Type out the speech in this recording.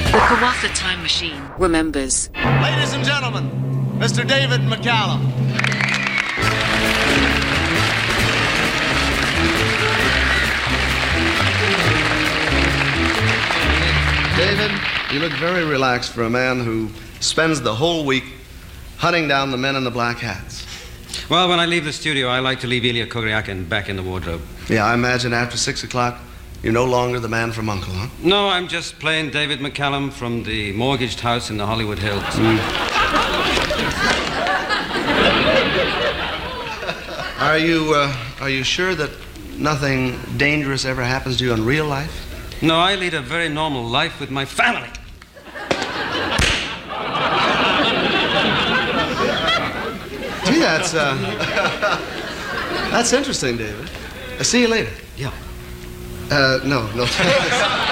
The Kawatha Time Machine remembers. Ladies and gentlemen, Mr. David McCallum. David, you look very relaxed for a man who spends the whole week hunting down the men in the black hats. Well, when I leave the studio, I like to leave Ilya Kuryakin back in the wardrobe. Yeah, I imagine after 6 o'clock, you're no longer the man from U.N.C.L.E., huh? No, I'm just plain David McCallum from the mortgaged house in the Hollywood Hills. Are you sure that nothing dangerous ever happens to you in real life? No, I lead a very normal life with my family. Gee, that's interesting, David. See you later. Yeah. No, thanks.